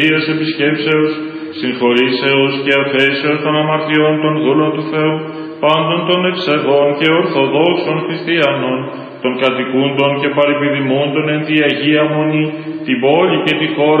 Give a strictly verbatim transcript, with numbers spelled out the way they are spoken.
Θείας επισκέψεως, συγχωρήσεως και αφέσεως των αμαρτιών των δούλων του Θεού, πάντων των εξαγών και ορθοδόξων χριστιανών, των κατοικούντων και παρεπιδημούντων εν τη Αγία Μονή, την πόλη και τη χώρα